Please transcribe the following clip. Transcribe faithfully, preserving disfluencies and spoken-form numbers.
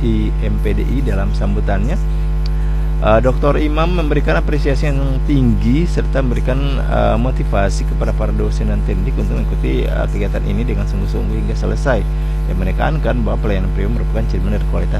I M P D I dalam sambutannya, uh, Doktor Imam memberikan apresiasi yang tinggi serta memberikan uh, motivasi kepada para dosen dan teknik untuk mengikuti uh, kegiatan ini dengan sungguh-sungguh hingga selesai, dan menekankan bahwa pelayanan premium merupakan cermin dari kualitas